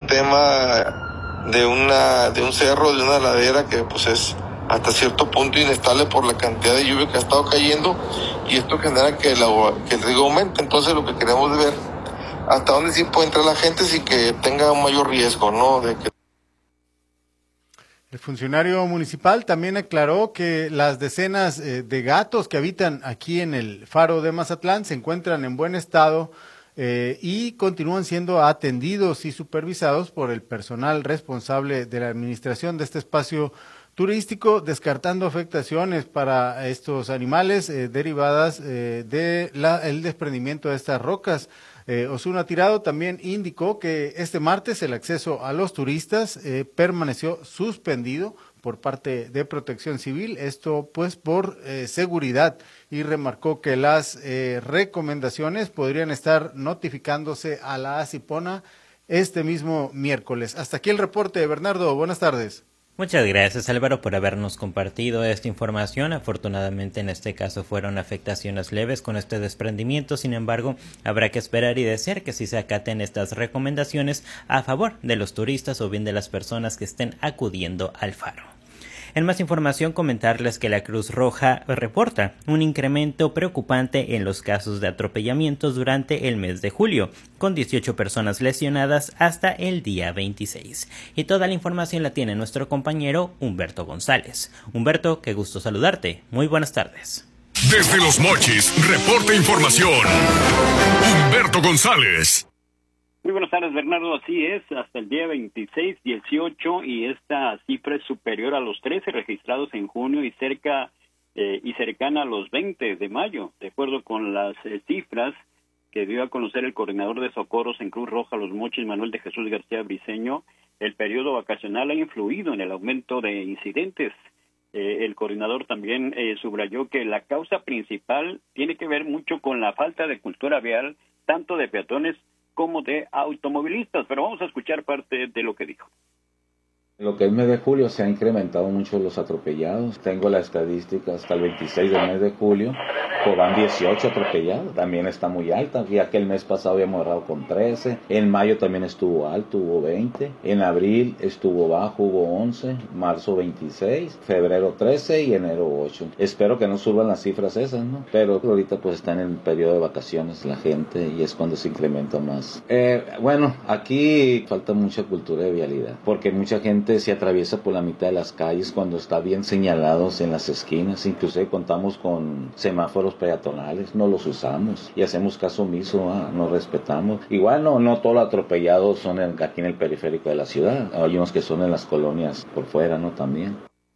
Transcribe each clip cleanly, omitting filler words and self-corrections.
tema de un cerro, de una ladera que pues es hasta cierto punto inestable por la cantidad de lluvia que ha estado cayendo, y esto genera que el riesgo aumente. Entonces lo que queremos ver hasta dónde sí puede entrar la gente sin que tenga un mayor riesgo, ¿no? El funcionario municipal también aclaró que las decenas de gatos que habitan aquí en el Faro de Mazatlán se encuentran en buen estado y continúan siendo atendidos y supervisados por el personal responsable de la administración de este espacio turístico, descartando afectaciones para estos animales derivadas del desprendimiento de estas rocas. Osuna Tirado también indicó que este martes el acceso a los turistas permaneció suspendido por parte de Protección Civil, esto pues por seguridad, y remarcó que las recomendaciones podrían estar notificándose a la ACIPONA este mismo miércoles. Hasta aquí el reporte, Bernardo, buenas tardes. Muchas gracias, Álvaro, por habernos compartido esta información. Afortunadamente en este caso fueron afectaciones leves con este desprendimiento, sin embargo habrá que esperar y desear que sí se acaten estas recomendaciones a favor de los turistas o bien de las personas que estén acudiendo al faro. En más información, comentarles que la Cruz Roja reporta un incremento preocupante en los casos de atropellamientos durante el mes de julio, con 18 personas lesionadas hasta el día 26. Y toda la información la tiene nuestro compañero Humberto González. Humberto, qué gusto saludarte. Muy buenas tardes. Desde Los Mochis, reporta información Humberto González. Muy buenas tardes, Bernardo. Así es, hasta el día 26, 18, y esta cifra es superior a los 13 registrados en junio y cercana a los 20 de mayo, de acuerdo con las cifras que dio a conocer el coordinador de socorros en Cruz Roja Los Mochis, Manuel de Jesús García Briceño. El periodo vacacional ha influido en el aumento de incidentes. El coordinador también subrayó que la causa principal tiene que ver mucho con la falta de cultura vial, tanto de peatones como de automovilistas, pero vamos a escuchar parte de lo que dijo. Lo que es mes de julio se han incrementado mucho los atropellados. Tengo la estadística hasta el 26 del mes de julio, pues van 18 atropellados. También está muy alta, ya que el mes pasado habíamos cerrado con 13. En mayo también estuvo alto, hubo 20. En abril estuvo bajo, hubo 11. Marzo 26, febrero 13 y enero 8. Espero que no suban las cifras esas, ¿no? Pero ahorita pues está en el periodo de vacaciones la gente y es cuando se incrementa más. Bueno, aquí falta mucha cultura de vialidad, porque mucha gente se atraviesa por la mitad de las calles cuando está bien señalados en las esquinas. Inclusive contamos con semáforos peatonales, no los usamos y hacemos caso omiso, no respetamos. Igual no todos los atropellados son aquí en el periférico de la ciudad, hay unos que son en las colonias por fuera, ¿no? También.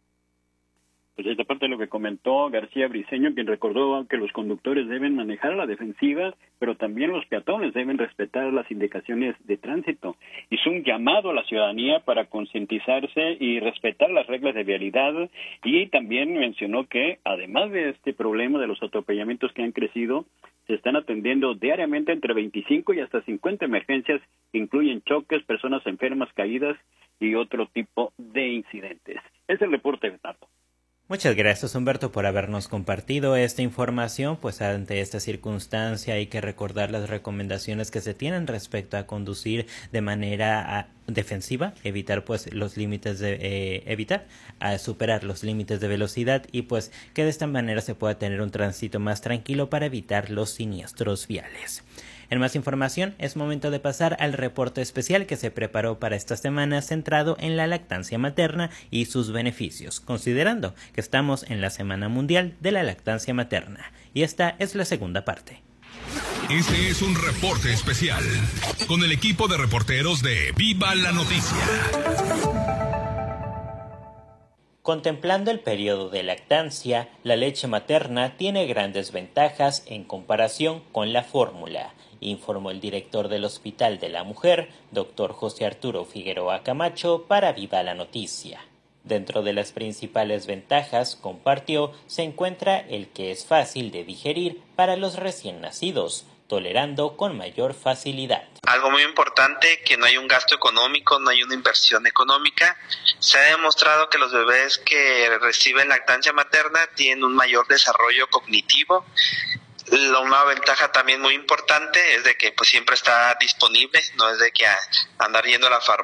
Pues esta parte de lo que comentó García Briceño, quien recordó que los conductores deben manejar a la defensiva, pero también los peatones deben respetar las indicaciones de tránsito. Hizo un llamado a la ciudadanía para concientizarse y respetar las reglas de vialidad, y también mencionó que, además de este problema de los atropellamientos que han crecido, se están atendiendo diariamente entre 25 y hasta 50 emergencias, que incluyen choques, personas enfermas, caídas y otro tipo de incidentes. Es el reporte, Bernardo. Muchas gracias, Humberto, por habernos compartido esta información. Pues ante esta circunstancia hay que recordar las recomendaciones que se tienen respecto a conducir de manera defensiva, evitar pues los límites a superar los límites de velocidad, y pues que de esta manera se pueda tener un tránsito más tranquilo para evitar los siniestros viales. En más información, es momento de pasar al reporte especial que se preparó para esta semana, centrado en la lactancia materna y sus beneficios, considerando que estamos en la Semana Mundial de la Lactancia Materna. Y esta es la segunda parte. Este es un reporte especial con el equipo de reporteros de Viva la Noticia. Contemplando el periodo de lactancia, la leche materna tiene grandes ventajas en comparación con la fórmula, informó el director del Hospital de la Mujer, Dr. José Arturo Figueroa Camacho, para Viva la Noticia. Dentro de las principales ventajas, compartió, se encuentra el que es fácil de digerir para los recién nacidos, tolerando con mayor facilidad. Algo muy importante, que no hay un gasto económico, no hay una inversión económica. Se ha demostrado que los bebés que reciben lactancia materna tienen un mayor desarrollo cognitivo. Una ventaja también muy importante es de que pues siempre está disponible, no es de que andar yendo a la farmacia